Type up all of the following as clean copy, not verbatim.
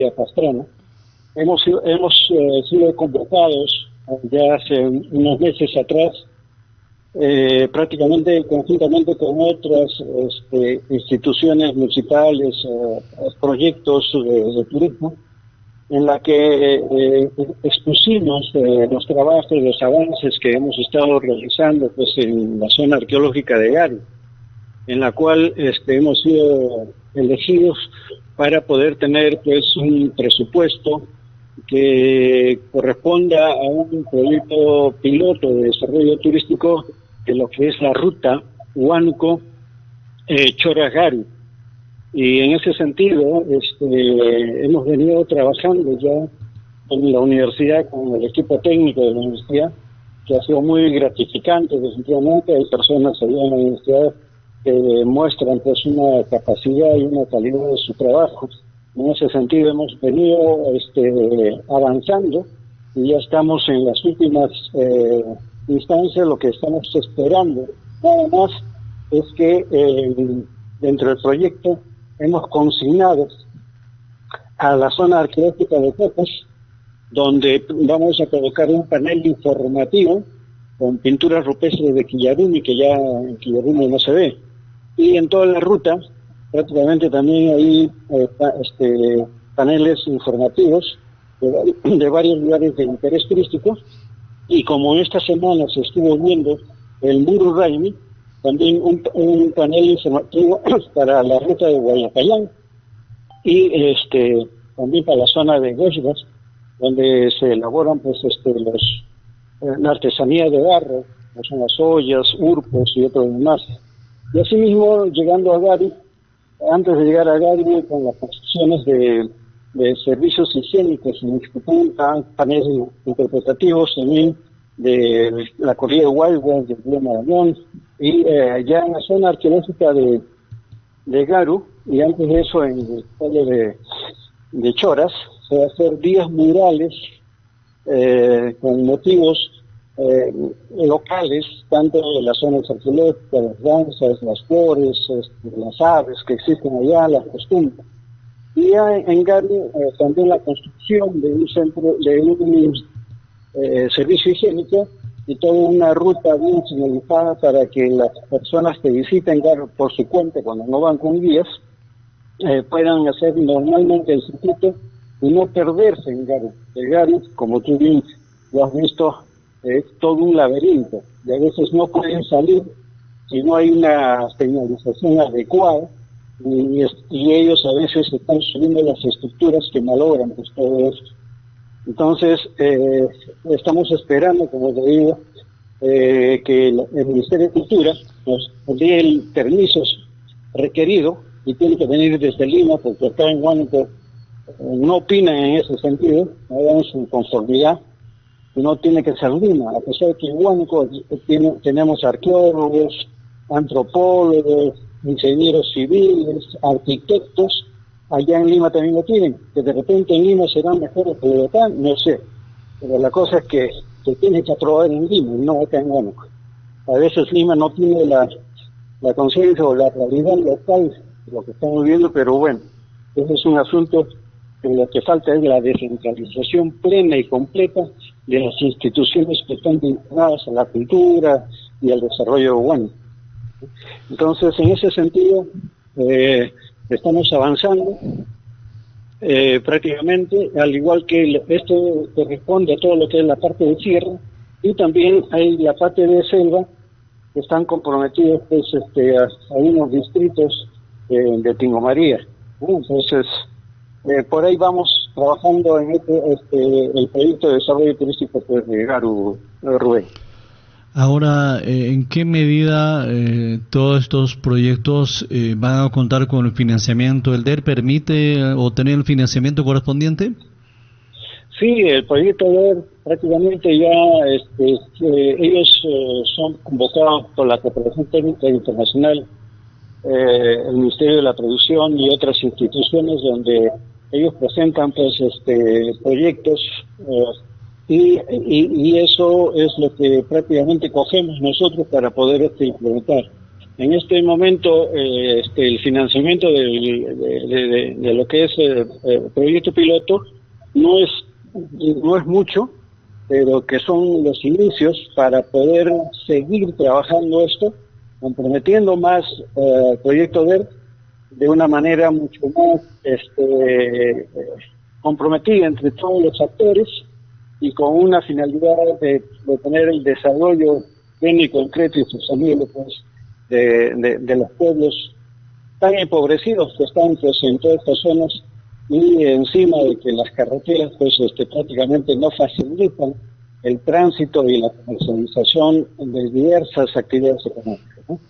Pastrana. Hemos sido convocados ya hace unos meses atrás, prácticamente conjuntamente con otras instituciones municipales, proyectos de turismo, en la que expusimos los trabajos, los avances que hemos estado realizando pues en la zona arqueológica de Garu, en la cual hemos sido elegidos para poder tener pues un presupuesto que corresponda a un proyecto piloto de desarrollo turístico de lo que es la ruta Huánuco Choras Garu. Y en ese sentido hemos venido trabajando ya en la universidad con el equipo técnico de la universidad, que ha sido muy gratificante. Definitivamente hay personas allá en la universidad que muestran pues una capacidad y una calidad de su trabajo. En ese sentido hemos venido avanzando y ya estamos en las últimas instancias. Lo que estamos esperando nada más es que dentro del proyecto hemos consignado a la zona arqueológica de Cocos, donde vamos a colocar un panel informativo con pinturas rupestres de Quillarumi, que ya en Quillarumi no se ve, y en toda la ruta prácticamente también hay paneles informativos de varios lugares de interés turístico. Y como esta semana se estuvo viendo el Muro Raimi, también un panel informativo para la ruta de Guayacayán y también para la zona de Goshgas, donde se elaboran pues la artesanía de barro, como son las ollas, urpos y otros demás. Y asimismo, llegando a Garu, antes de llegar a Garu, con las construcciones de servicios higiénicos en Ixcupunta, paneles interpretativos también de la corrida de Huayhuas, del río Marañón, y ya en la zona arqueológica de Garu, y antes de eso en el pueblo de Choras, se va a hacer días murales con motivos locales, tanto de las zonas arqueológicas, las danzas, las flores, las aves que existen allá, las costumbres. Y en Garu también la construcción de un centro, de un servicio higiénico y toda una ruta bien señalizada para que las personas que visiten Garu por su cuenta, cuando no van con guías, puedan hacer normalmente el circuito y no perderse en Garu. El Garu, como tú bien lo has visto, es todo un laberinto y a veces no pueden salir si no hay una señalización adecuada. Y ellos a veces están subiendo las estructuras que malogran pues todo esto. Entonces estamos esperando, como te digo, que el Ministerio de Cultura nos dé el permiso requerido, y tiene que venir desde Lima, porque acá en Huánuco no opinan en ese sentido, no dan su conformidad, y no tiene que ser Lima, a pesar de que en Huánuco tenemos arqueólogos, antropólogos, ingenieros civiles, arquitectos. Allá en Lima también lo tienen, que de repente en Lima serán mejores que Bogotá, no sé, pero la cosa es que se tiene que aprobar en Lima y no acá en Huánuco. A veces Lima no tiene la conciencia o la realidad local de lo que estamos viendo, pero bueno, ese es un asunto que lo que falta es la descentralización plena y completa de las instituciones que están vinculadas a la cultura y al desarrollo urbano. Entonces, en ese sentido, estamos avanzando prácticamente, al igual que esto corresponde a todo lo que es la parte de sierra, y también hay la parte de selva, que están comprometidos pues, a unos distritos de Tingo María. Entonces, por ahí vamos trabajando en el proyecto de desarrollo turístico pues, de Garu, Rubén. Ahora, ¿en qué medida todos estos proyectos van a contar con el financiamiento? ¿El DER permite obtener el financiamiento correspondiente? Sí, el proyecto DER prácticamente ya ellos son convocados por la Cooperación Técnica Internacional, el Ministerio de la Producción y otras instituciones donde ellos presentan pues proyectos y eso es lo que prácticamente cogemos nosotros para poder implementar. En este momento, el financiamiento de lo que es el proyecto piloto no es mucho, pero que son los inicios para poder seguir trabajando esto, comprometiendo más el proyecto DER de una manera mucho más comprometida entre todos los actores y con una finalidad de tener el desarrollo pleno y concreto y sostenible, pues, de los pueblos tan empobrecidos que están, pues, en todas estas zonas, y encima de que las carreteras, pues, prácticamente no facilitan el tránsito y la comercialización de diversas actividades económicas, ¿no?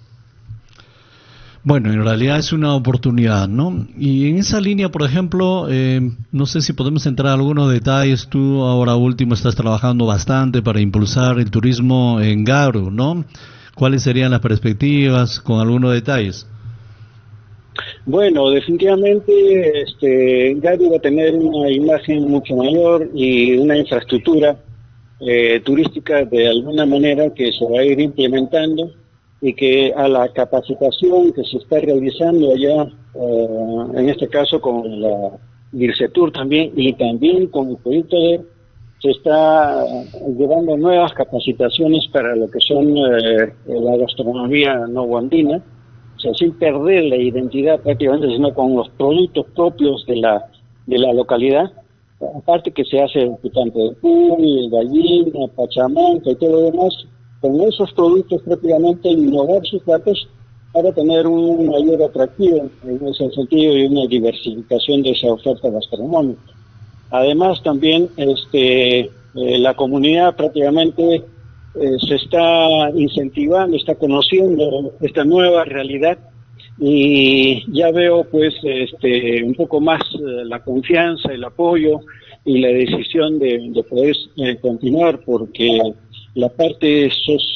Bueno, en realidad es una oportunidad, ¿no? Y en esa línea, por ejemplo, no sé si podemos entrar a algunos detalles. Tú ahora último estás trabajando bastante para impulsar el turismo en Garu, ¿no? ¿Cuáles serían las perspectivas con algunos detalles? Bueno, definitivamente Garu va a tener una imagen mucho mayor y una infraestructura turística de alguna manera que se va a ir implementando, y que a la capacitación que se está realizando allá, en este caso con la DIRCETUR también, y también con el proyecto se está llevando nuevas capacitaciones para lo que son la gastronomía no andina, o sea, sin perder la identidad prácticamente, sino con los productos propios de la localidad. Aparte que se hace el picante de cuy, gallina, pachamanca y todo lo demás, con esos productos prácticamente innovar sus platos para tener un mayor atractivo en ese sentido y una diversificación de esa oferta gastronómica. Además también la comunidad prácticamente se está incentivando, está conociendo esta nueva realidad, y ya veo pues un poco más la confianza, el apoyo y la decisión de poder continuar, porque la parte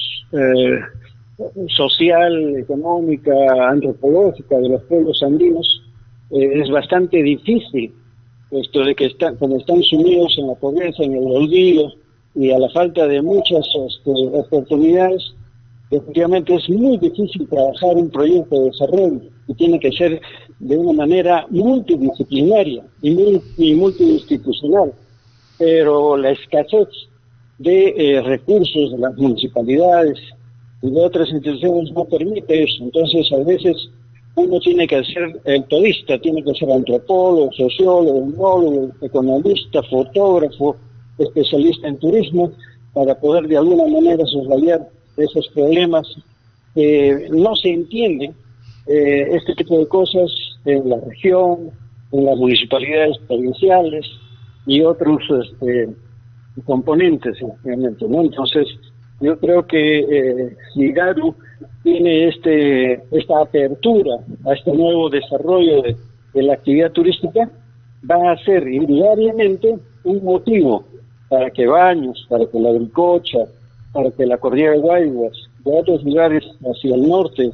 social, económica, antropológica de los pueblos andinos es bastante difícil, puesto de que como están sumidos en la pobreza, en el olvido y a la falta de muchas oportunidades. Definitivamente es muy difícil trabajar un proyecto de desarrollo, y tiene que ser de una manera multidisciplinaria y multiinstitucional, pero la escasez de recursos de las municipalidades y de otras instituciones no permite eso. Entonces, a veces uno tiene que ser el todista, tiene que ser antropólogo, sociólogo, etnólogo, economista, fotógrafo, especialista en turismo, para poder de alguna manera soslayar esos problemas que no se entienden, este tipo de cosas en la región, en las municipalidades provinciales y otros componentes, obviamente, ¿no? Entonces, yo creo que si Garu tiene esta apertura a este nuevo desarrollo de la actividad turística, va a ser indudablemente un motivo para que Baños, para que la Bricocha, para que la Cordillera de Guaymas, de otros lugares hacia el norte,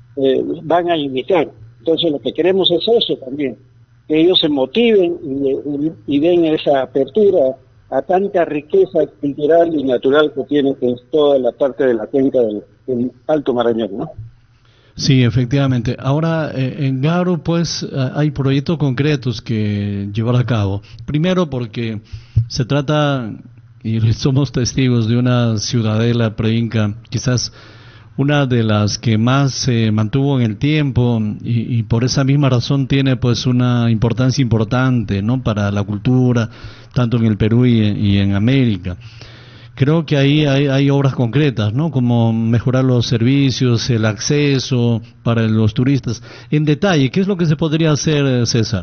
van a imitar. Entonces, lo que queremos es eso también, que ellos se motiven y den esa apertura a tanta riqueza cultural y natural que tiene, pues, toda la parte de la cuenca del Alto Marañón, ¿no? Sí, efectivamente. Ahora, en Garu, pues, hay proyectos concretos que llevar a cabo. Primero porque se trata, y somos testigos de una ciudadela preinca, quizás una de las que más se mantuvo en el tiempo, y por esa misma razón tiene pues una importancia importante, ¿no?, para la cultura, tanto en el Perú y en América. Creo que ahí hay obras concretas, ¿no?, como mejorar los servicios, el acceso para los turistas. En detalle, ¿qué es lo que se podría hacer, César?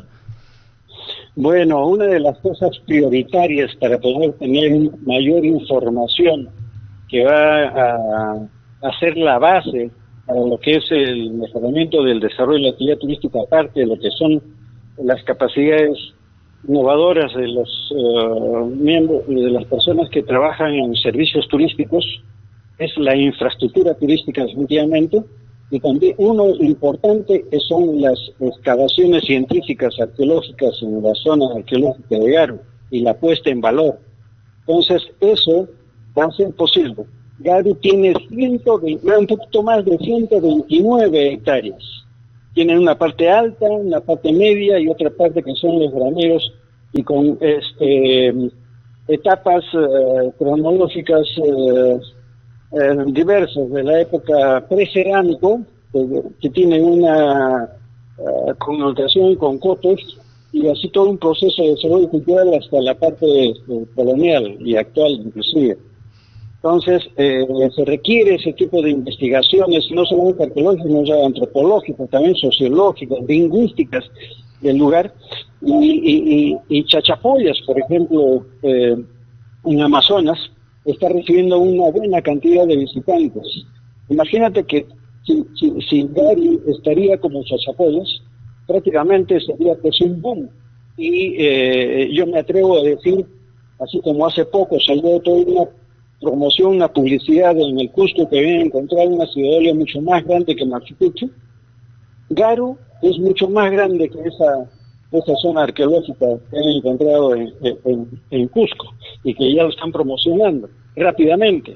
Bueno, una de las cosas prioritarias para poder tener mayor información que va a ser la base para lo que es el mejoramiento del desarrollo de la actividad turística, aparte de lo que son las capacidades innovadoras de los miembros, de las personas que trabajan en servicios turísticos, es la infraestructura turística definitivamente, y también uno importante que son las excavaciones científicas arqueológicas en la zona arqueológica de Garu y la puesta en valor. Entonces eso va a ser posible Garu tiene un poquito más de 129 hectáreas. Tienen una parte alta, una parte media y otra parte que son los graneros, y con etapas cronológicas diversas de la época precerámico, que tiene una connotación con cotos, y así todo un proceso de desarrollo cultural hasta la parte colonial y actual inclusive. Entonces, se requiere ese tipo de investigaciones, no solamente arqueológicas, sino antropológicas, también sociológicas, lingüísticas del lugar, y Chachapoyas, por ejemplo, en Amazonas, está recibiendo una buena cantidad de visitantes. Imagínate que si Garu estaría como Chachapoyas, prácticamente sería pues un boom. Y yo me atrevo a decir, así como hace poco salió toda una promoción, una publicidad en el Cusco, que habían encontrado una ciudadela mucho más grande que Machu Picchu, Garu es mucho más grande que esa zona arqueológica que han encontrado en Cusco, y que ya lo están promocionando rápidamente.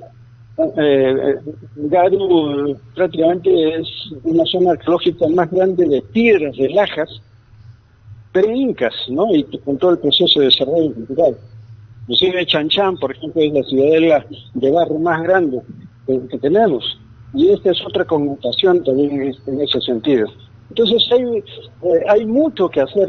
Garu prácticamente es una zona arqueológica más grande de piedras, de lajas pre-incas, ¿no? Y con todo el proceso de desarrollo cultural. Inclusive Chan, por ejemplo, es la ciudadela de barro más grande que tenemos, y esta es otra connotación también en ese sentido. Entonces hay mucho que hacer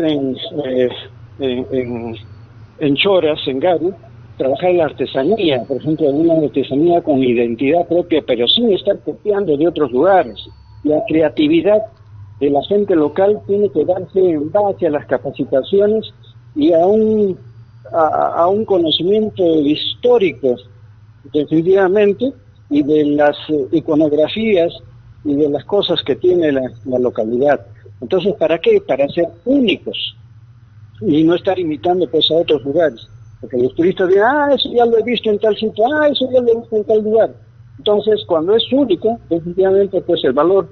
en Choras, en Garu, trabajar la artesanía, por ejemplo, una artesanía con identidad propia, pero sin estar copiando de otros lugares. La creatividad de la gente local tiene que darse en base a las capacitaciones y a un conocimiento histórico, definitivamente, y de las iconografías y de las cosas que tiene la localidad. Entonces, ¿para qué? Para ser únicos y no estar imitando pues a otros lugares, porque los turistas dirán, eso ya lo he visto en tal sitio, eso ya lo he visto en tal lugar. Entonces, cuando es único, definitivamente pues el valor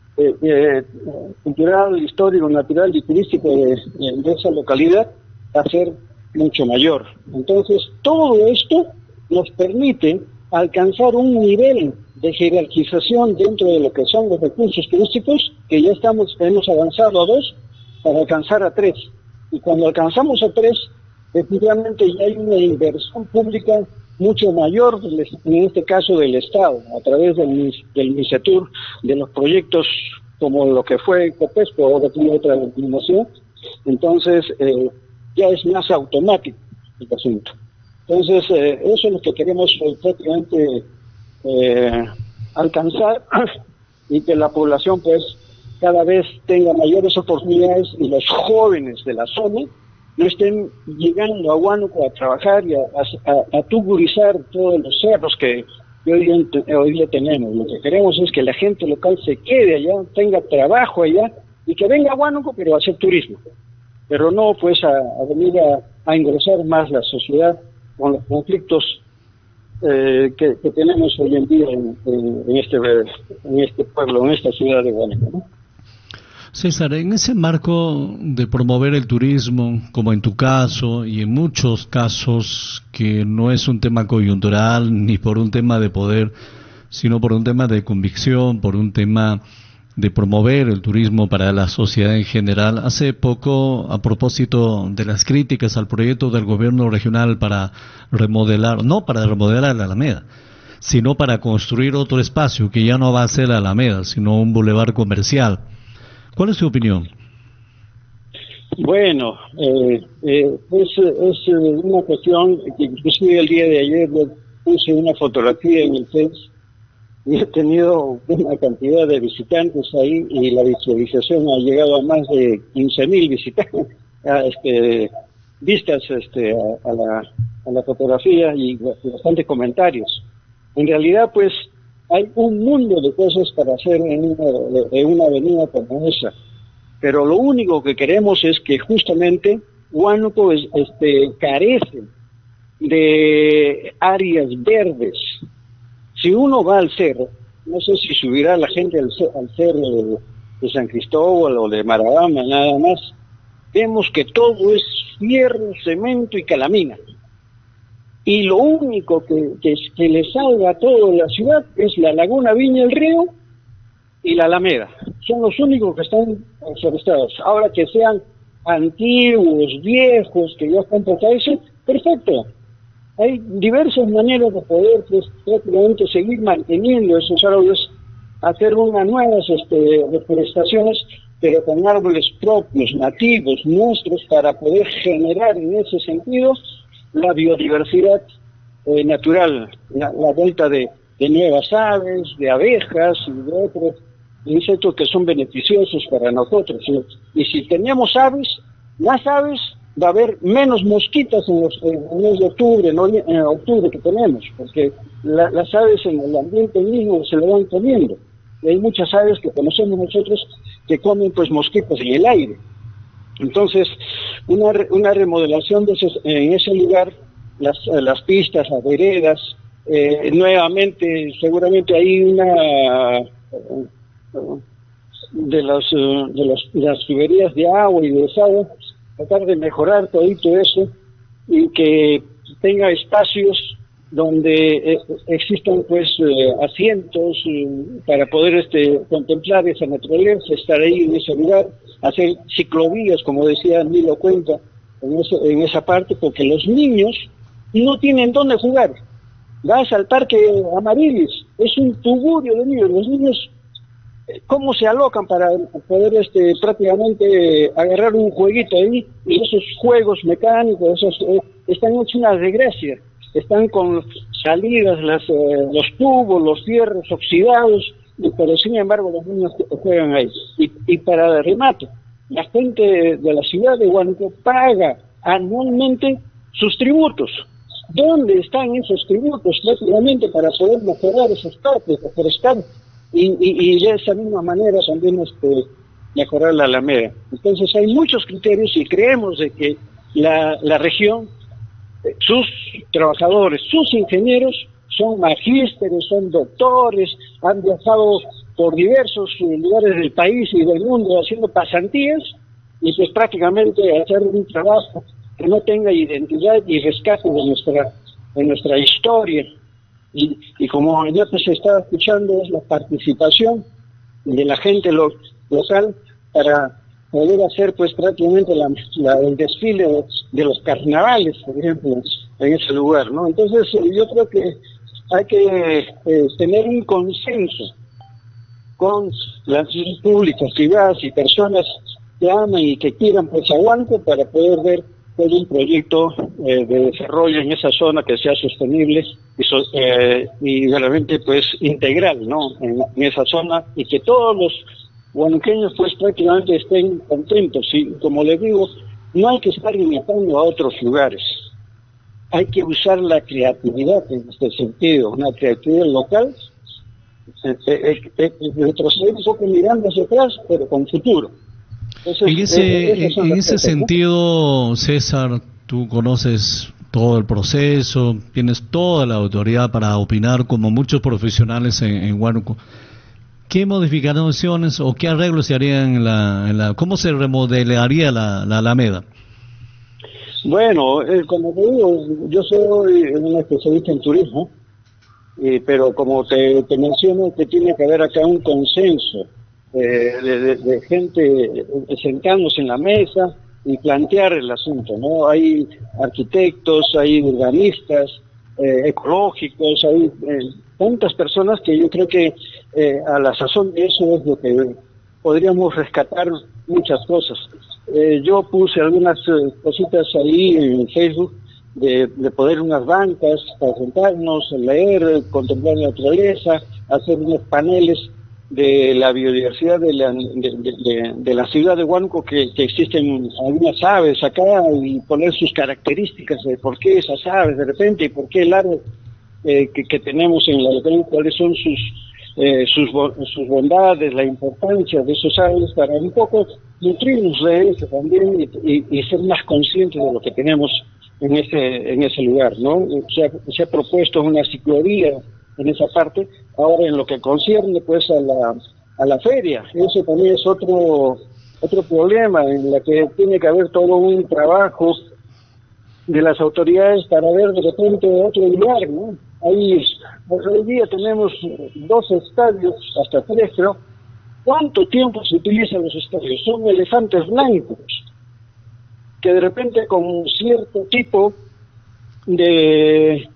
cultural, histórico, natural y turístico de esa localidad va a ser mucho mayor. Entonces, todo esto nos permite alcanzar un nivel de jerarquización dentro de lo que son los recursos turísticos, que ya hemos avanzado a 2 para alcanzar a 3. Y cuando alcanzamos a 3, definitivamente ya hay una inversión pública mucho mayor, en este caso del Estado, a través del MICETUR, de los proyectos como lo que fue Copesco, ahora tiene otra denominación. Entonces, ya es más automático el asunto. Entonces, eso es lo que queremos prácticamente alcanzar, y que la población pues cada vez tenga mayores oportunidades, y los jóvenes de la zona no estén llegando a Huánuco a trabajar y a tuburizar todos los cerros que hoy día tenemos. Lo que queremos es que la gente local se quede allá, tenga trabajo allá, y que venga a Huánuco, pero a hacer turismo, pero no pues a venir a engrosar más la sociedad con los conflictos que tenemos hoy en día en este pueblo, en esta ciudad de Huánuco, ¿no? César, en ese marco de promover el turismo, como en tu caso y en muchos casos, que no es un tema coyuntural ni por un tema de poder, sino por un tema de convicción, por un tema de promover el turismo para la sociedad en general. Hace poco, a propósito de las críticas al proyecto del gobierno regional para remodelar, no para remodelar la Alameda, sino para construir otro espacio que ya no va a ser la Alameda, sino un bulevar comercial. ¿Cuál es tu opinión? Bueno, pues es una cuestión que inclusive el día de ayer yo puse una fotografía en el Face, y he tenido una cantidad de visitantes ahí, y la visualización ha llegado a más de 15,000 visitantes, vistas a la fotografía, y bastantes comentarios. En realidad, pues, hay un mundo de cosas para hacer en una avenida como esa, pero lo único que queremos es que justamente Huánuco carece de áreas verdes. Si uno va al cerro, no sé si subirá la gente al cerro de San Cristóbal o de Marabama, nada más, vemos que todo es fierro, cemento y calamina. y lo único que le salga a toda la ciudad es la Laguna Viña el Río y la Alameda. Son los únicos que están forestados. Ahora que sean antiguos, viejos, que ya están por caerse, perfecto. Hay diversas maneras de poder pues, prácticamente seguir manteniendo esos árboles, hacer unas nuevas reforestaciones, pero con árboles propios, nativos, nuestros, para poder generar en ese sentido la biodiversidad natural, la vuelta de nuevas aves, de abejas y de otros insectos que son beneficiosos para nosotros. Y si tenemos aves, más aves, va a haber menos mosquitas en el mes de octubre, en octubre que tenemos, porque las aves en el ambiente mismo se lo van comiendo. Y hay muchas aves que conocemos nosotros que comen pues mosquitos en el aire. Entonces, una remodelación en ese lugar, las pistas, las veredas, nuevamente, seguramente hay una de las tuberías de agua y de desagüe, tratar de mejorar todito eso y que tenga espacios donde existan pues asientos para poder contemplar esa naturaleza, estar ahí en ese lugar, hacer ciclovías, como decía Milo Cuenca, en esa parte, porque los niños no tienen dónde jugar. Vas al Parque Amarilis, es un tugurio de niños. Los niños, ¿cómo se alocan para poder prácticamente agarrar un jueguito ahí? Y esos juegos mecánicos, están hechos una desgracia. Están con salidas, los tubos, los fierros oxidados, pero sin embargo los niños juegan ahí. Y para remate, la gente de la ciudad de Huánuco paga anualmente sus tributos. ¿Dónde están esos tributos prácticamente para poder mejorar esos parques, reforestar y de esa misma manera también mejorar la Alameda? Entonces hay muchos criterios y creemos de que la región, sus trabajadores, sus ingenieros son magísteres, son doctores, han viajado por diversos lugares del país y del mundo haciendo pasantías y pues prácticamente hacer un trabajo que no tenga identidad y rescate de nuestra historia. Y como ya se está escuchando, es la participación de la gente local para poder hacer pues prácticamente el desfile de los carnavales, por ejemplo, en ese lugar, ¿no? Entonces yo creo que hay que tener un consenso con las instituciones públicas, privadas y personas que aman y que quieran pues a Huánuco para poder ver todo un proyecto de desarrollo en esa zona que sea sostenible y realmente pues integral, ¿no? En esa zona, y que todos los huanuqueños pues prácticamente estén contentos. Y como les digo, no hay que estar imitando a otros lugares, hay que usar la creatividad en este sentido, una creatividad local, retroceder un poco mirando hacia atrás, pero con futuro. Entonces, en ese sentido, César, tú conoces todo el proceso, tienes toda la autoridad para opinar como muchos profesionales en Huánuco. ¿Qué modificaciones o qué arreglos se harían cómo se remodelaría la Alameda? Bueno, como te digo, yo soy un especialista en turismo, pero como te menciono, que tiene que haber acá un consenso de gente sentarnos en la mesa y plantear el asunto, ¿no? Hay arquitectos, hay urbanistas, ecológicos, hay tantas personas que yo creo que a la sazón de eso es lo que podríamos rescatar muchas cosas. Yo puse algunas cositas ahí en Facebook de poner unas bancas para sentarnos, leer, contemplar la naturaleza, hacer unos paneles de la biodiversidad de la ciudad de Huánuco, que existen algunas aves acá, y poner sus características de por qué esas aves de repente y por qué el árbol que tenemos en la localidad, cuáles son sus bondades, la importancia de esos árboles, para un poco nutrirnos de eso también y ser más conscientes de lo que tenemos en ese lugar, ¿no? Se ha propuesto una ciclovía en esa parte. Ahora, en lo que concierne pues a la feria, eso también es otro problema en la que tiene que haber todo un trabajo de las autoridades para ver de repente otro lugar, ¿no? Ahí, hoy día tenemos 2 estadios, hasta 3 creo. ¿Cuánto tiempo se utilizan los estadios? Son elefantes blancos, que de repente con cierto tipo de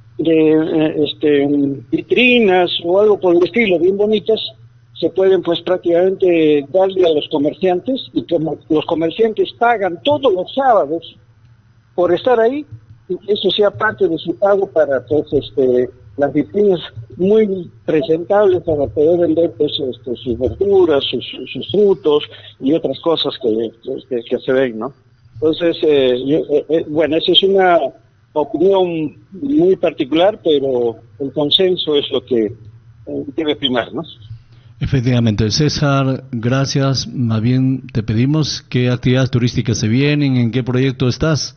vitrinas o algo por el estilo, bien bonitas, se pueden pues prácticamente darle a los comerciantes, y como los comerciantes pagan todos los sábados por estar ahí, y eso sea parte de su pago para pues las vitrinas muy presentables para poder vender pues sus verduras, sus frutos y otras cosas que se ven, ¿no? Entonces, bueno, esa es una opinión muy particular, pero el consenso es lo que debe primar, ¿no? Efectivamente. César, gracias. Más bien te pedimos qué actividades turísticas se vienen, en qué proyecto estás.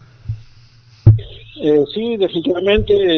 Sí, definitivamente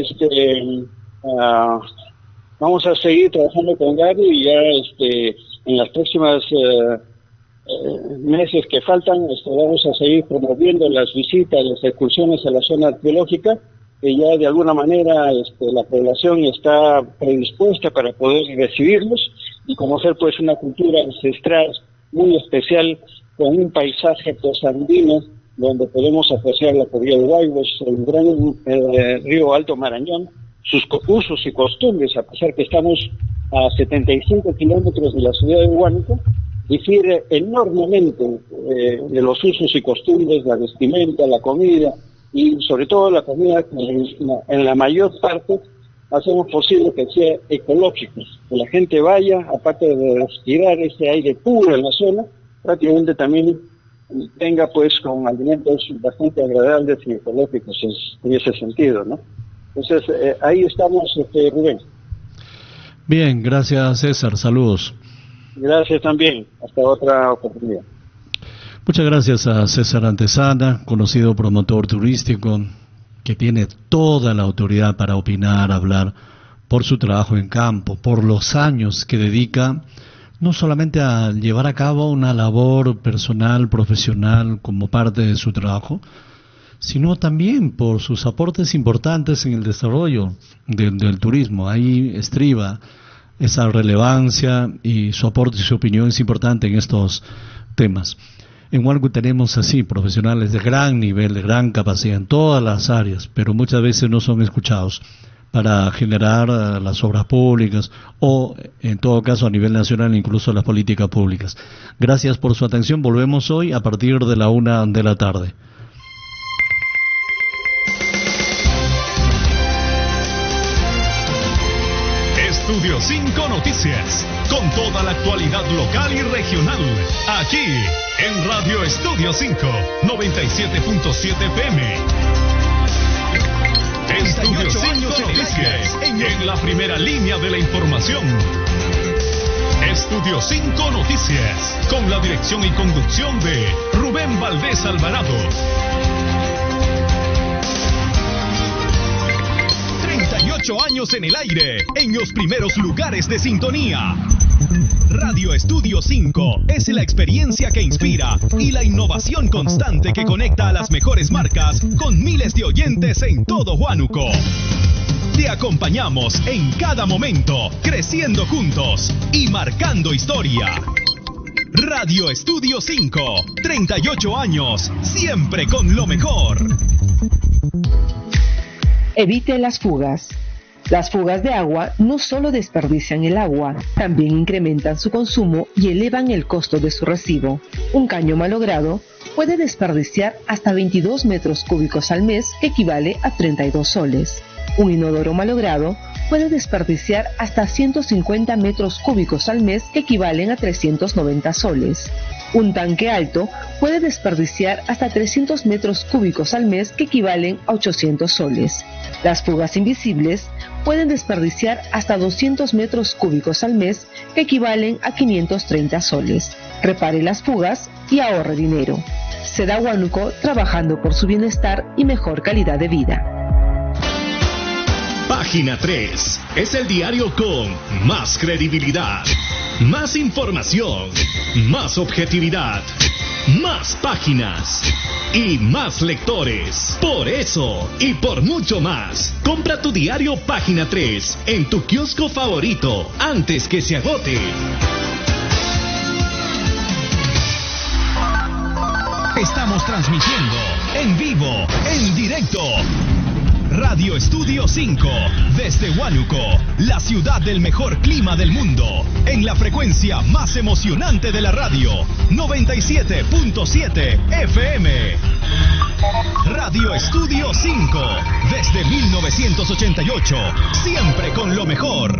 vamos a seguir trabajando con Gary y ya en las próximas meses que faltan vamos a seguir promoviendo las visitas, las excursiones a la zona arqueológica, que ya de alguna manera la población está predispuesta para poder recibirlos y conocer pues una cultura ancestral muy especial con un paisaje pues andino, donde podemos apreciar la cordillera de Huayhuas, el gran río Alto Marañón, sus usos y costumbres, a pesar que estamos a 75 kilómetros de la ciudad de Huánuco, difiere enormemente de los usos y costumbres, la vestimenta, la comida, y sobre todo la comida que en la mayor parte hacemos posible que sea ecológico, que la gente vaya, aparte de respirar ese aire puro en la zona, prácticamente también tenga pues con alimentos bastante agradables y ecológicos en ese sentido, ¿no? Entonces, ahí estamos, Rubén. Bien, gracias César, saludos. Gracias también, hasta otra oportunidad. Muchas gracias a César Antesana, conocido promotor turístico, que tiene toda la autoridad para opinar, hablar, por su trabajo en campo, por los años que dedica, no solamente a llevar a cabo una labor personal, profesional, como parte de su trabajo, sino también por sus aportes importantes en el desarrollo del turismo. Ahí estriba esa relevancia y su aporte y su opinión es importante en estos temas. En Huánuco tenemos así profesionales de gran nivel, de gran capacidad en todas las áreas, pero muchas veces no son escuchados para generar las obras públicas o, en todo caso, a nivel nacional, incluso las políticas públicas. Gracias por su atención. Volvemos hoy a partir de la 1 de la tarde. Estudio 5 Noticias, con toda la actualidad local y regional, aquí en Radio Estudio 5, 97.7 FM. Estudio 5 Noticias, en la primera línea de la información. Estudio 5 Noticias, con la dirección y conducción de Rubén Valdés Alvarado. 38 años en el aire, en los primeros lugares de sintonía. Radio Estudio 5 es la experiencia que inspira y la innovación constante que conecta a las mejores marcas con miles de oyentes en todo Huánuco. Te acompañamos en cada momento, creciendo juntos y marcando historia. Radio Estudio 5, 38 años, siempre con lo mejor. Evite las fugas. Las fugas de agua no solo desperdician el agua, también incrementan su consumo y elevan el costo de su recibo. Un caño malogrado puede desperdiciar hasta 22 metros cúbicos al mes, que equivale a 32 soles. Un inodoro malogrado puede desperdiciar hasta 150 metros cúbicos al mes, que equivalen a 390 soles. Un tanque alto puede desperdiciar hasta 300 metros cúbicos al mes, que equivalen a 800 soles. Las fugas invisibles pueden desperdiciar hasta 200 metros cúbicos al mes, que equivalen a 530 soles. Repare las fugas y ahorre dinero. Seda Huánuco, trabajando por su bienestar y mejor calidad de vida. Página 3 es el diario con más credibilidad, más información, más objetividad. más páginas y más lectores. Por eso y por mucho más, compra tu diario Página 3 en tu kiosco favorito antes que se agote. Estamos transmitiendo en vivo, en directo. Radio Estudio 5, desde Huánuco, la ciudad del mejor clima del mundo, en la frecuencia más emocionante de la radio, 97.7 FM. Radio Estudio 5, desde 1988, siempre con lo mejor.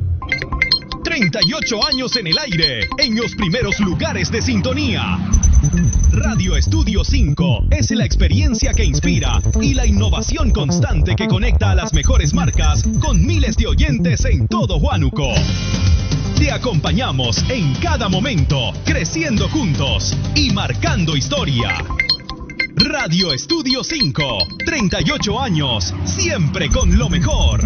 38 años en el aire, en los primeros lugares de sintonía. Radio Estudio 5 es la experiencia que inspira y la innovación constante que conecta a las mejores marcas con miles de oyentes en todo Huánuco. Te acompañamos en cada momento, creciendo juntos y marcando historia. Radio Estudio 5, 38 años, siempre con lo mejor.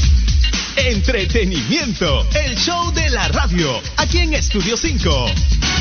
Entretenimiento, el show de la radio, aquí en Estudio 5.